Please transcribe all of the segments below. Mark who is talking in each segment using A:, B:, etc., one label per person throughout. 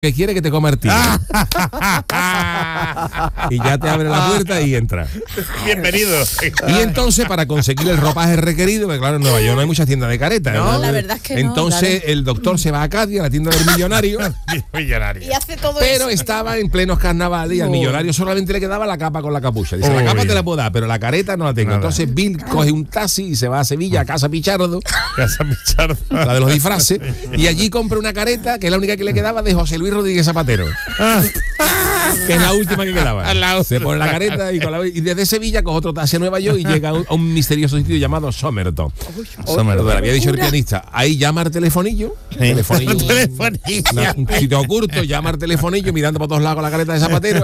A: que quiere que te coma el tigre. Y ya te abre la puerta y entra.
B: Bienvenido.
A: Y entonces, para conseguir el ropaje requerido, porque claro, en Nueva York no hay muchas tiendas de careta.
C: No, la verdad es que no,
A: entonces,
C: claro.
A: el doctor se va a Cádiz, a la tienda del millonario.
B: Millonario.
C: Y hace todo
A: Pero
C: eso.
A: estaba en plenos carnavales y al millonario solamente le quedaba la capa con la capucha. Dice, la capa te la puedo dar, pero la careta no la tengo.
B: Nada.
A: Entonces Bill coge un taxi y se va a Sevilla, a Casa Pichardo,
B: Casa Pichardo.
A: la de los disfraces, y allí compra una careta, que es la única que le quedaba, de José Luis Rodríguez Zapatero. Que es la última que quedaba. Se pone la careta y desde Sevilla coge otro taxi a Nueva York y llega a un misterioso sitio llamado Somerton. Somerton, le había dicho el pianista. Ahí llama al telefonillo. Telefonillo. Un sitio oculto, llama al telefonillo mirando por todos lados con la careta de Zapatero.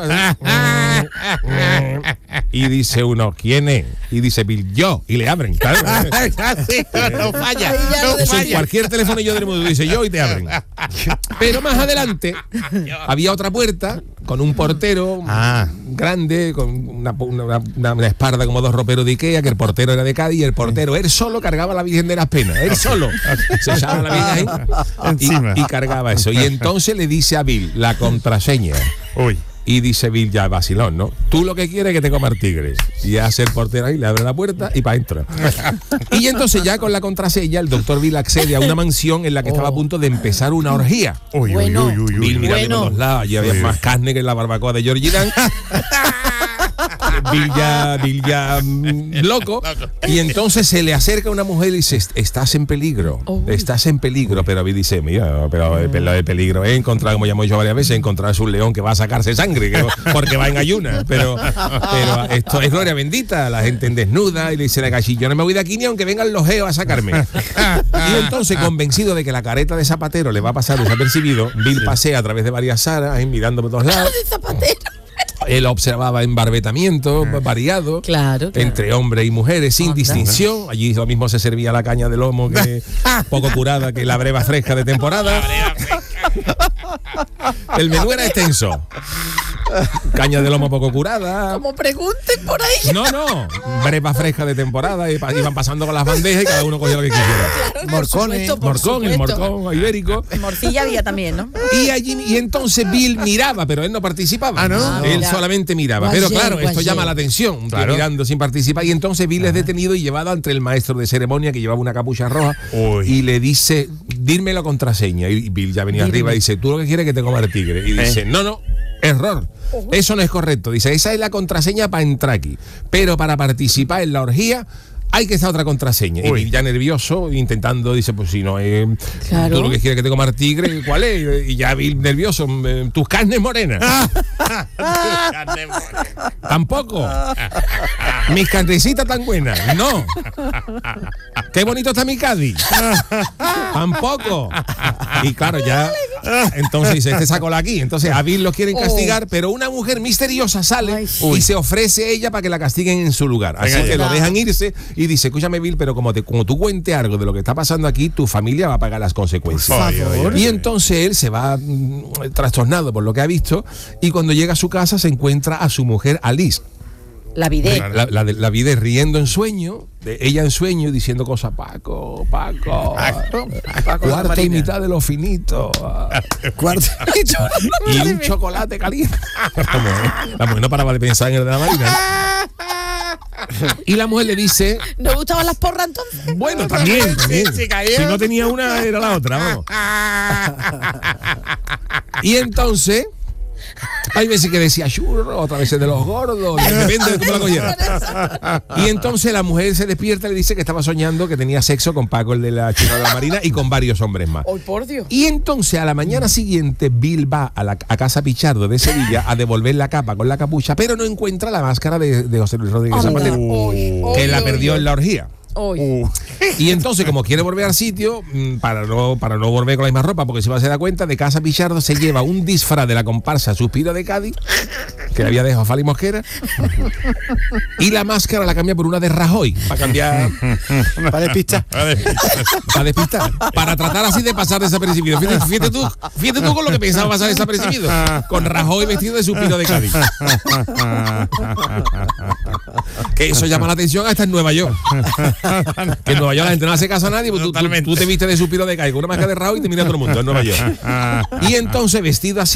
A: Y dice uno, ¿quién es? Y dice Bill, yo. Y le abren. Claro.
B: No falla.
A: Eso en cualquier telefonillo del mundo dice yo y te abren. Pero más adelante había otra puerta con un portero grande, con una espalda como dos roperos de Ikea, que el portero era de Cádiz y el portero, él solo cargaba la Virgen de las Penas, él solo. Se echaba la Virgen y cargaba eso. Y entonces le dice a Bill la contraseña.
B: Uy.
A: Y dice Bill, ya vacilón, ¿no? Tú lo que quieres es que te coma el tigre. Y hace el portero ahí, le abre la puerta y para adentro. Y entonces ya con la contraseña, el doctor Bill accede a una mansión en la que estaba a punto de empezar una orgía.
C: Bueno.
A: Bill mirando a todos lados, allí había más carne que en la barbacoa de Georgie Dan. Bill ya loco. Y entonces se le acerca una mujer y dice, estás en peligro, estás en peligro. Pero Bill dice, mira, pero el peligro es encontrar, como ya hemos dicho varias veces, encontrarse un león que va a sacarse sangre, porque va en ayunas. Pero esto es gloria bendita, la gente en desnuda. Y le dice la gallina, yo no me voy de aquí ni aunque vengan los geos a sacarme. Y entonces, convencido de que la careta de Zapatero le va a pasar desapercibido, Bill pasea a través de varias salas, mirando por todos lados.
C: De Zapatero.
A: Él observaba embarbetamiento variado,
C: Claro.
A: entre hombres y mujeres, sin distinción. Allí lo mismo se servía la caña de lomo, que poco curada, que la breva fresca de temporada. El menú era extenso. Caña de lomo poco curada.
C: Como pregunten por ahí.
A: No, breva fresca de temporada. Iban pasando con las bandejas y cada uno cogía lo que quisiera.
C: Claro,
A: Morcones,
C: por
A: morcón, el
C: supuesto.
A: morcón ibérico.
D: Morcilla había también, ¿no?
A: Y entonces Bill miraba, pero él no participaba.
B: ¿no?
A: Él
C: Mira.
A: solamente miraba.
C: Guayé,
A: Pero claro, esto
C: guayé.
A: llama la atención. Un tío mirando sin participar. Y entonces Bill es detenido y llevado ante el maestro de ceremonia, que llevaba una capucha roja.
B: Uy.
A: Y le dice, dime la contraseña. Y Bill ya venía arriba y dice, tú lo que quieres es que te coma el tigre. Y dice, no, error. Eso no es correcto. Dice, esa es la contraseña para entrar aquí. Pero para participar en la orgía hay que estar otra contraseña. Y Bill ya nervioso, intentando, dice, pues si no es
C: Claro.
A: tú lo que quieres que te coma el tigre, ¿cuál es? Y ya Bill nervioso, tus carnes morenas. Tampoco. Mis carnecitas tan buenas. No. Qué bonito está mi Cádiz. Tampoco. Y claro, ya entonces dice, este sácalo aquí. Entonces a Bill lo quieren castigar, pero una mujer misteriosa sale y se ofrece ella para que la castiguen en su lugar. Así que lo dejan irse y dice, escúchame Bill, pero como tú cuentes algo de lo que está pasando aquí, tu familia va a pagar las consecuencias. Y entonces él se va trastornado por lo que ha visto, y cuando llega a su casa se encuentra a su mujer Alice.
D: La vidé.
A: La vida riendo en sueño, ella en sueño, diciendo cosas, Paco, cuarto y mitad de lo finito.
B: Cuarto.
A: Y un chocolate caliente. La mujer no paraba de pensar en el de la Marina. Y la mujer le dice,
C: ¿No gustaban las porras entonces?
A: bueno, también.
B: se cayó.
A: Si no tenía una, era la otra, vamos. Y entonces, hay veces que decía churro, otras veces de los gordos, depende de cómo la cogiera. Y entonces la mujer se despierta y le dice que estaba soñando que tenía sexo con Paco, el de la churra de la Marina, y con varios hombres más.
C: ¡Ay, por Dios!
A: Y entonces a la mañana siguiente Bill va a Casa Pichardo de Sevilla a devolver la capa con la capucha, pero no encuentra la máscara de José Luis Rodríguez Zapatero, que la perdió en la orgía. Y entonces, como quiere volver al sitio, para no volver con la misma ropa, porque si va a se da cuenta, de Casa Pichardo se lleva un disfraz de la comparsa Suspiro de Cádiz, que le había dejado a Fali Mosquera. Y la máscara la cambia por una de Rajoy, para cambiar,
B: Para despistar.
A: para despistar, para tratar así de pasar desapercibido. Fíjate tú con lo que pensaba pasar desapercibido, con Rajoy vestido de Suspiro de Cádiz. Que eso llama la atención hasta en Nueva York. Que en Nueva York la gente no hace caso a nadie, pues tú te vistes de Suspiro de Cádiz con una máscara de Rajoy y te mira a todo el mundo en Nueva York. Y entonces vestido así